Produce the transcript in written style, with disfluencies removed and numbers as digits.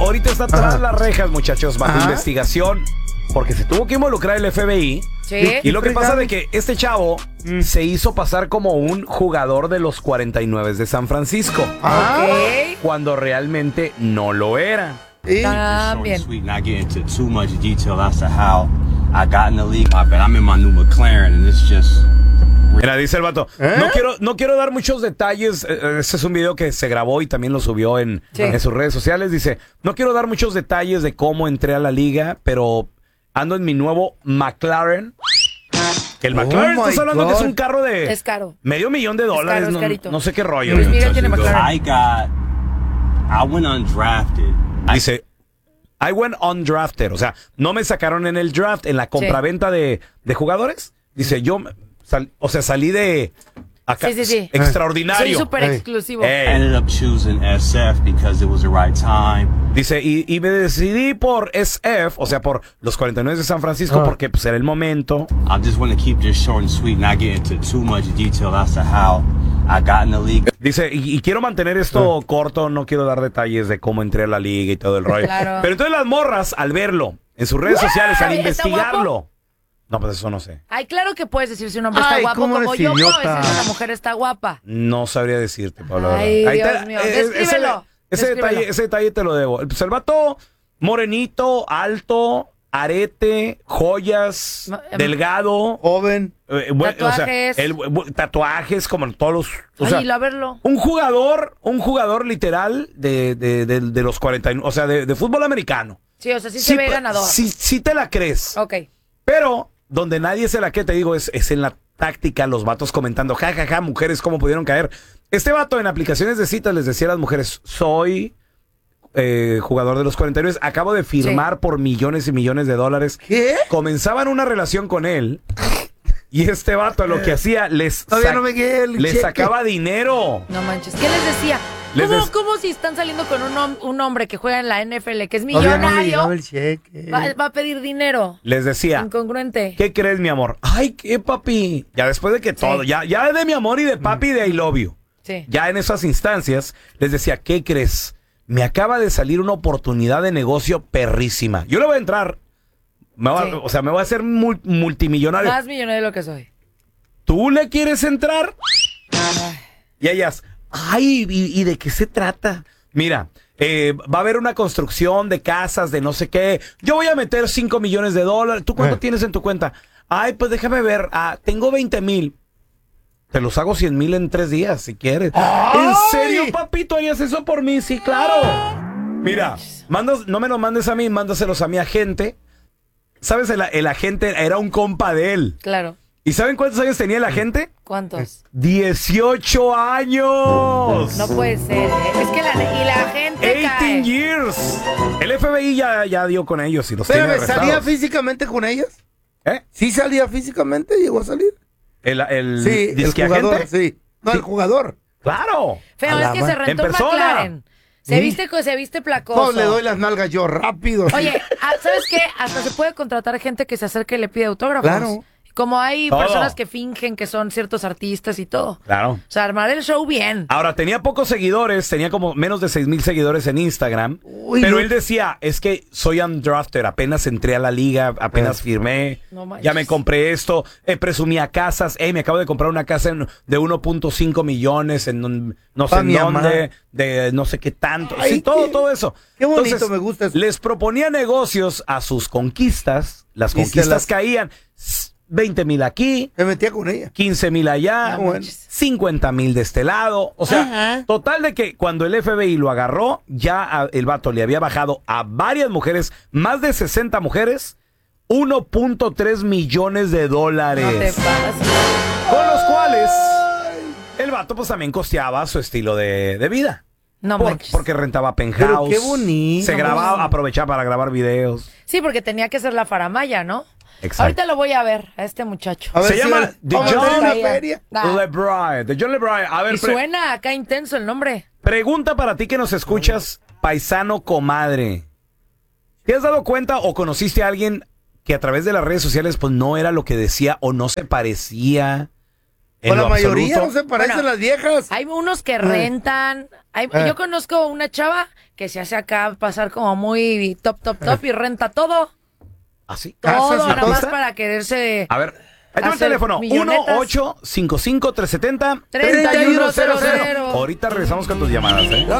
ahorita está tras las rejas, muchachos, bajo investigación, porque se tuvo que involucrar el FBI. Sí. Y lo que pasa de que este chavo se hizo pasar como un jugador de los 49 de San Francisco. Ok. Cuando realmente no lo era. También. Sweet, not get into too much detail as to how I got in the league, but I'm in my new McLaren, and it's just. Mira, dice el vato, no quiero dar muchos detalles. Este es un video que se grabó y también lo subió en sus redes sociales. Dice, no quiero dar muchos detalles de cómo entré a la liga, pero ando en mi nuevo McLaren. El McLaren, estás hablando que es un carro de... Es caro. $500,000. Es carito. No sé qué rollo. Luis Miguel tiene McLaren. I went undrafted. Dice, I went undrafted. O sea, no me sacaron en el draft, en la compraventa de jugadores. Dice, yo... salí de acá. Sí. Extraordinario. Soy súper exclusivo. Ended up choosing SF because it was the right time. Dice, y me decidí por SF, o sea, por los 49 de San Francisco, porque pues era el momento. I just want to keep this short and sweet, not get into too much detail as to how I got in the league. Dice, y quiero mantener esto corto, no quiero dar detalles de cómo entré a la liga y todo el rollo. Claro. Pero entonces las morras, al verlo en sus redes sociales, al investigarlo... No, pues eso no sé. Ay, claro que puedes decir si un hombre está guapo como yo, puedo decir si una mujer está guapa. No sabría decirte, Pablo. Ay, Dios mío, descríbelo. Ese detalle te lo debo. Pues el vato, morenito, alto, arete, joyas, delgado. Joven. Tatuajes. Tatuajes como todos los... Ay, a verlo. Un jugador literal de los 40, o sea, de fútbol americano. Sí, o sea, sí se ve ganador. Sí te la crees. Ok. Pero donde nadie se la cree, te digo, es en la táctica, los vatos comentando, ja, mujeres, ¿cómo pudieron caer? Este vato en aplicaciones de citas les decía a las mujeres, soy jugador de los 49, acabo de firmar por millones y millones de dólares. ¿Qué? Comenzaban una relación con él y este vato lo que hacía, les sacaba dinero. No manches. ¿Qué les decía? ¿Cómo si están saliendo con un hombre que juega en la NFL, que es millonario, va a pedir dinero? Les decía, incongruente. ¿Qué crees, mi amor? Ay, ¿qué, papi? Ya después de que todo, ya de mi amor y de papi y de I love you. Sí. Ya en esas instancias, les decía, ¿qué crees? Me acaba de salir una oportunidad de negocio perrísima. Yo le voy a entrar. O sea, me voy a hacer multimillonario. Más millonario de lo que soy. ¿Tú le quieres entrar? Y ellas... Ay, ¿y de qué se trata? Mira, va a haber una construcción de casas, de no sé qué. Yo voy a meter $5 millones. ¿Tú cuánto tienes en tu cuenta? Ay, pues déjame ver. Tengo 20,000. Te los hago 100,000 en 3 días, si quieres. ¡Ay! ¿En serio, papito? ¿Harías eso por mí? Sí, claro. Mira, no me lo mandes a mí, mándaselos a mi agente. ¿Sabes? El agente era un compa de él. Claro. ¿Y saben cuántos años tenía la gente? ¿Cuántos? 18 años. No puede ser. Es que la gente 18 cae. years. El FBI ya dio con ellos y los tiene Pero, arrestados. ¿salía físicamente con ellos? ¿Sí salía físicamente? ¿Llegó a salir? Sí, el jugador, sí. No, el jugador. ¡Claro! Feo, es que se rentó un McLaren. Se viste placoso. No, le doy las nalgas yo rápido. Oye, ¿sabes qué? Hasta se puede contratar gente que se acerque y le pide autógrafos. Claro. Como hay personas que fingen que son ciertos artistas y todo. Claro. O sea, armar el show bien. Ahora, tenía pocos seguidores, tenía como menos de 6,000 seguidores en Instagram. Pero él decía, es que soy undrafted, apenas entré a la liga, apenas firmé, ya me compré esto, presumía casas, me acabo de comprar una casa de 1.5 millones en no sé en dónde, de no sé qué tanto. Ay, sí, todo eso. Qué bonito. Entonces, me gusta eso. Les proponía negocios a sus conquistas, las conquistas caían. 20,000 aquí. Me metía con ella. 15,000 allá. 50,000 de este lado. O sea, total de que cuando el FBI lo agarró, ya el vato le había bajado a varias mujeres, más de 60 mujeres, $1.3 millones. No te pases. Con los cuales el vato pues también costeaba su estilo de vida. No manches. Porque rentaba penthouse. Pero qué bonito. Se grababa, aprovechaba para grabar videos. Sí, porque tenía que ser la faramaya, ¿no? Exacto. Ahorita lo voy a ver, a este muchacho. A ver, Se llama The John LeBride. A ver, Y suena acá intenso el nombre. Pregunta para ti que nos escuchas, paisano comadre. ¿Te has dado cuenta o conociste a alguien que a través de las redes sociales pues no era lo que decía o no se parecía En la mayoría absoluto. no se parecen las viejas. Hay unos que rentan. Yo conozco una chava que se hace acá pasar como muy top y renta todo. ¿Así? Todo, nada más para quererse. A ver, ahí está el teléfono. millonetas. 1-855-370-3100. 3100. Ahorita regresamos con tus llamadas, ¿eh?